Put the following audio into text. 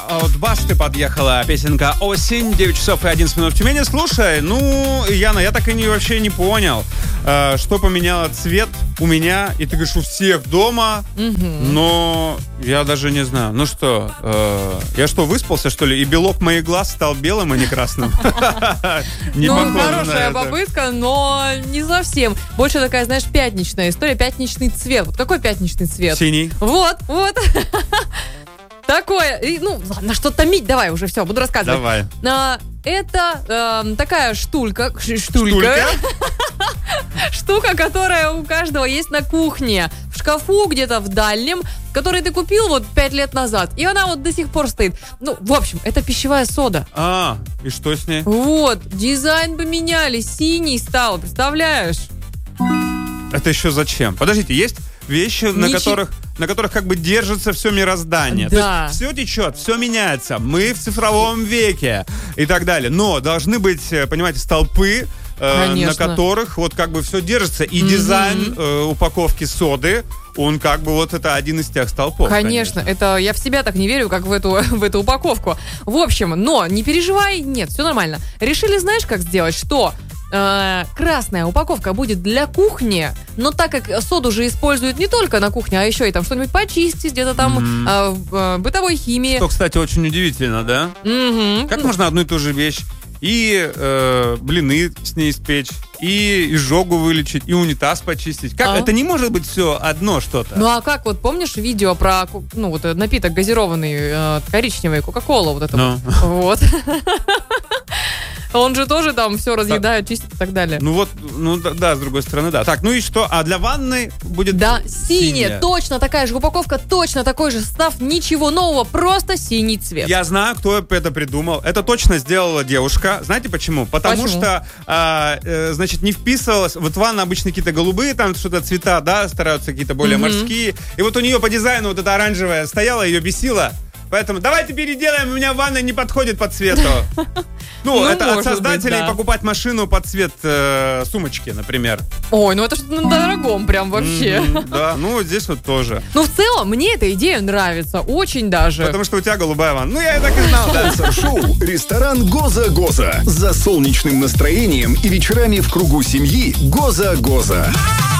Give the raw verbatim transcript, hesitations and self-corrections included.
от Басты подъехала песенка «Осень», девять часов и одиннадцать минут в Тюмени. Слушай, ну, Яна, я так и не, вообще не понял, э, что поменяло цвет у меня, и ты говоришь, у всех дома, угу. Но я даже не знаю. Ну что, э, я что, выспался, что ли? И белок моих глаз стал белым, а не красным? Ну, хорошая попытка, но не совсем. Больше такая, знаешь, пятничная история, пятничный цвет. Вот какой пятничный цвет? Синий. Вот, вот. Такое. И, ну, ладно, что томить, давай уже, все, буду рассказывать. Давай. А, это э, такая штулька. Штулька. Штулька? Штука, которая у каждого есть на кухне. В шкафу где-то в дальнем, который ты купил вот пять лет назад. И она вот до сих пор стоит. Ну, в общем, это пищевая сода. А, и что с ней? Вот, дизайн поменяли, синий стал, представляешь? Это еще зачем? Подождите, есть вещи, Ничего. на которых... на которых как бы держится все мироздание. Да. То есть все течет, все меняется. Мы в цифровом веке и так далее. Но должны быть, понимаете, столпы, э, на которых вот как бы все держится. И mm-hmm. дизайн э, упаковки соды, он как бы вот это один из тех столпов. Конечно, конечно. Это я в себя так не верю, как в эту, в эту упаковку. В общем, но не переживай, нет, все нормально. Решили, знаешь, как сделать? Что... красная упаковка будет для кухни, но так как соду же используют не только на кухне, а еще и там что-нибудь почистить, где-то там mm-hmm. э, э, бытовой химии. Что, кстати, очень удивительно, да? Mm-hmm. Как можно одну и ту же вещь и э, блины с ней испечь, и изжогу вылечить, и унитаз почистить? Как? А? Это не может быть все одно что-то. Ну а как, вот помнишь видео про, ну вот напиток газированный, э, коричневый, Кока-Кола, вот это no. вот. Он же тоже там все разъедает, чистит и так далее. Ну вот, ну да, да, с другой стороны, да. Так, ну и что? А для ванны будет Да, синяя, синяя. Точно такая же упаковка, точно такой же состав, ничего нового, просто синий цвет. Я знаю, кто это придумал. Это точно сделала девушка. Знаете почему? Потому почему? что, а, э, значит, не вписывалась. Вот ванны обычно какие-то голубые, там что-то цвета, да, стараются какие-то более mm-hmm. морские. И вот у нее по дизайну вот эта оранжевая стояла, ее бесила. Поэтому давайте переделаем, у меня ванна не подходит по цвету. Ну, ну это от создателей быть, да. покупать машину под цвет э, сумочки, например. Ой, ну это что-то на дорогом прям вообще. Mm-hmm, да, ну вот здесь вот тоже. Ну, в целом, мне эта идея нравится, очень даже. Потому что у тебя голубая ванна. Ну, я и так и знал, да. Шоу «Ресторан Гоза-Гоза». За солнечным настроением и вечерами в кругу семьи Гоза-Гоза.